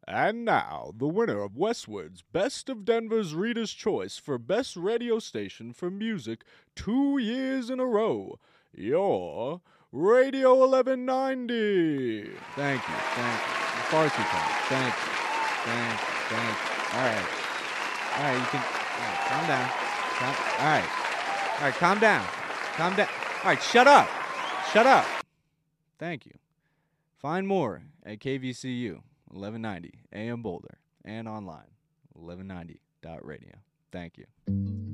And now, the winner of Westwood's Best of Denver's Reader's Choice for Best Radio Station for Music 2 years in a row, your Radio 1190. Thank you. The Farsi Call. Thank you. All right, you can... All right, calm down. All right, calm down. All right, shut up. Thank you. Find more at KVCU 1190 AM Boulder and online 1190.radio. Thank you.